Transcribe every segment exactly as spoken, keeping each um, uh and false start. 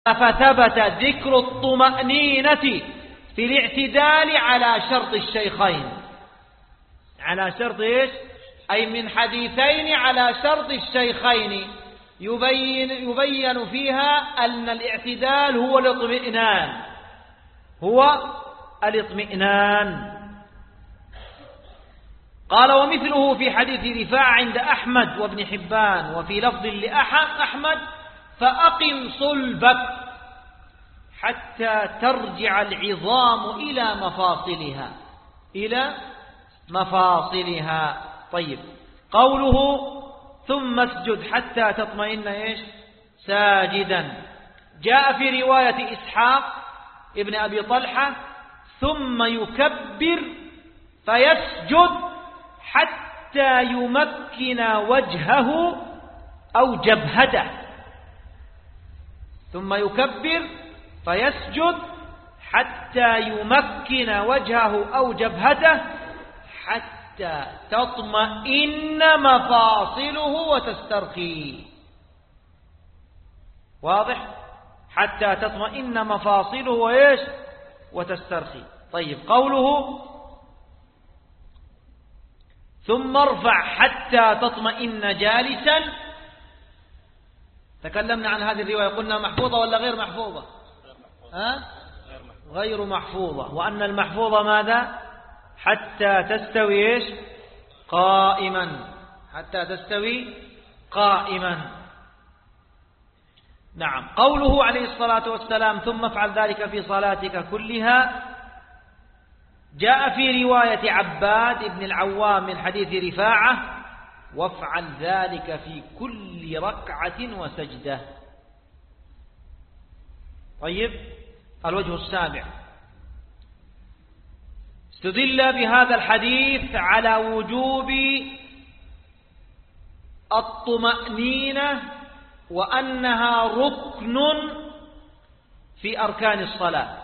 فثبت ذكر الطمأنينة في الاعتدال على شرط الشيخين. على شرط إيش؟ أي من حديثين على شرط الشيخين، يبين, يبين فيها أن الاعتدال هو الاطمئنان، هو الاطمئنان. قال: ومثله في حديث رفاعة عند أحمد وابن حبان، وفي لفظ لأحمد: فأقم صلبك حتى ترجع العظام إلى مفاصلها، إلى مفاصلها. طيب، قوله ثم اسجد حتى تطمئن إيش؟ ساجدا. جاء في رواية إسحاق ابن أبي طلحة: ثم يكبر فيسجد حتى يمكن وجهه أو جبهته. ثم يكبر فيسجد حتى يمكن وجهه أو جبهته حتى تطمئن مفاصله وتسترخي. واضح؟ حتى تطمئن مفاصله وإيش؟ وتسترخي. طيب، قوله ثم ارفع حتى تطمئن جالسا، تكلمنا عن هذه الرواية، قلنا محفوظة ولا غير محفوظة؟ ها؟ غير محفوظة. وأن المحفوظة ماذا؟ حتى تستوي إيش؟ قائما، حتى تستوي قائما. نعم. قوله عليه الصلاة والسلام: ثم افعل ذلك في صلاتك كلها، جاء في رواية عباد بن العوام من حديث رفاعة: وافعل ذلك في كل ركعة وسجدة. طيب، الوجه السابع: استدل بهذا الحديث على وجوب الطمأنينة وأنها ركن في أركان الصلاة،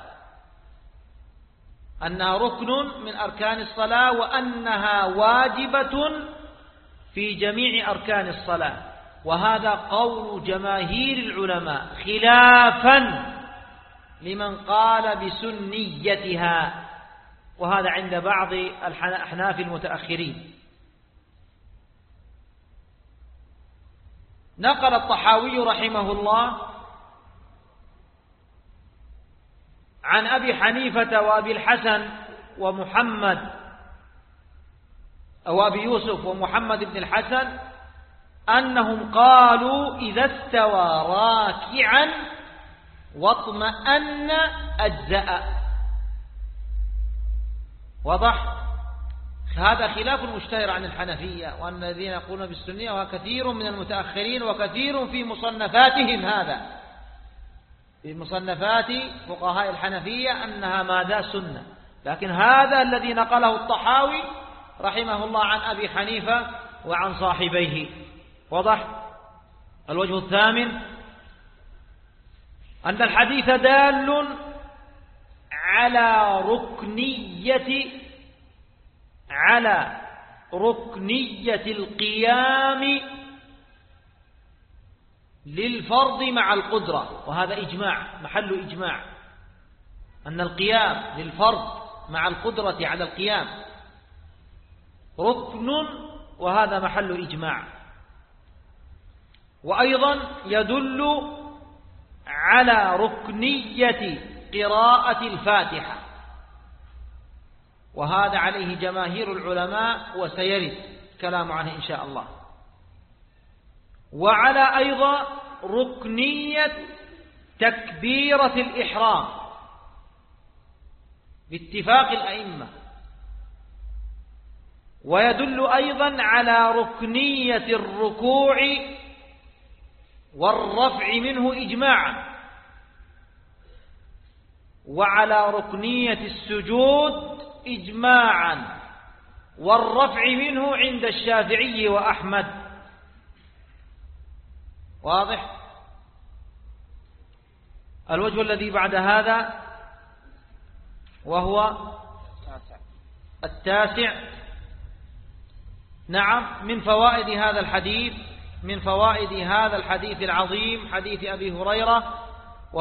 أنها ركن من أركان الصلاة، وأنها واجبة في جميع أركان الصلاة. وهذا قول جماهير العلماء خلافا لمن قال بسنيتها، وهذا عند بعض الأحناف المتأخرين. نقل الطحاوي رحمه الله عن أبي حنيفة وأبي الحسن ومحمد أو أبي يوسف ومحمد بن الحسن أنهم قالوا: إذا استوى راكعا واطمأن أجزأ. وضح؟ هذا خلاف المشتهر عن الحنفية، وأن الذين يقولون بالسنية، وكثير من المتأخرين وكثير في مصنفاتهم، هذا في مصنفات فقهاء الحنفية أنها ماذا؟ سنة. لكن هذا الذي نقله الطحاوي رحمه الله عن أبي حنيفة وعن صاحبيه. وضح؟ الوجه الثامن: أن الحديث دال على ركنية على ركنية القيام للفرض مع القدرة. وهذا إجماع، محل إجماع، أن القيام للفرض مع القدرة على القيام ركن، وهذا محل إجماع. وأيضا يدل على ركنية قراءة الفاتحة، وهذا عليه جماهير العلماء، وسيرد كلام عنه إن شاء الله. وعلى أيضا ركنية تكبيرة الإحرام باتفاق الأئمة. ويدل أيضا على ركنية الركوع والرفع منه إجماعا، وعلى ركنية السجود إجماعا، والرفع منه عند الشافعي وأحمد. واضح؟ الوجه الذي بعد هذا وهو التاسع. نعم، من فوائد هذا الحديث من فوائد هذا الحديث العظيم، حديث أبي هريرة